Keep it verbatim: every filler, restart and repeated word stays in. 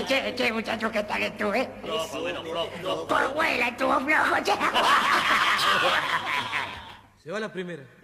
Che, che, che, muchacho, ¿qué tal estuve? Flojo, bueno, flojo. Por huela estuvo flojo, che. Se va la primera.